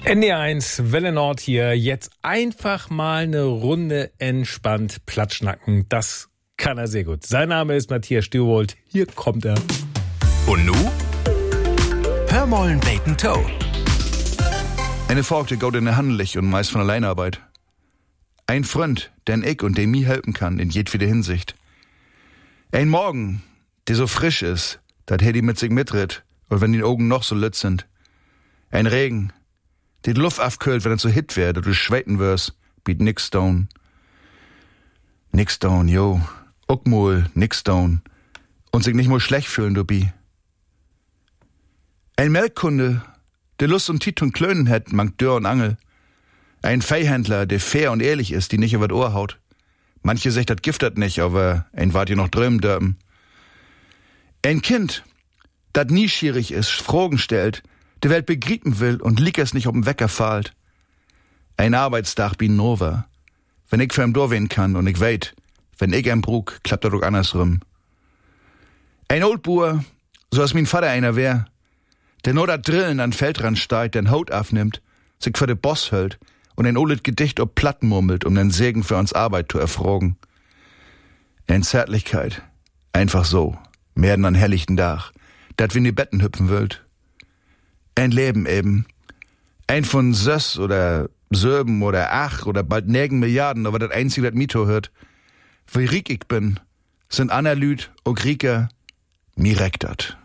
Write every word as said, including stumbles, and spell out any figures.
N D R eins, Welle Nord hier. Jetzt einfach mal eine Runde entspannt platschnacken. Das kann er sehr gut. Sein Name ist Matthias Stierwold. Hier kommt er. Und nu? Hör mollen Bacon Toe. Eine Frau, die geht in der Handelig und meist von Alleinarbeit. Ein Freund, den ich und dem mir helfen kann in jedwede Hinsicht. Ein Morgen, der so frisch ist, dat er die mit sich mitritt, und wenn die Augen noch so lütt sind. Ein Regen, die die Luft aufkühlt, wenn es so hit wird, und du schweiten wirst, biet nix down. Nix down, jo. Uckmol, nix down. Und sich nicht mal schlecht fühlen, du bi. Ein Melkkunde, der Lust und Tit und Klönen hat, mangt Dörr und Angel. Ein Viehhändler, der fair und ehrlich ist, die nicht über das Ohr haut. Manche sagt, das giftet nicht, aber ein wart ihr noch drüben dörpen. Ein Kind, dat nieschierig ist, Fragen stellt, die Welt begrieben will und lieg es nicht auf dem Wecker fahlt. Ein Arbeitstag bin Nova. Wenn ich für ihm durchwehen kann und ich weit, wenn ich ihm brug, klappt er doch andersrum. Ein Oldbuhr, so als mein Vater einer wär, der nur dat Drillen an Feldrand steigt, den Haut aufnimmt, sich für den Boss hält und ein olet Gedicht ob Platten murmelt, um den Segen für uns Arbeit zu erfragen. Ein Zärtlichkeit, einfach so, mehr denn an helllichten Dach, dat wir in die Betten hüpfen wollt. Ein Leben eben, ein von Söss oder Söben oder Ach oder bald nägen Milliarden, aber das einzige, das Mito hört, wie riek ich bin, sind Analyt, o Grieker, mir reckt dat.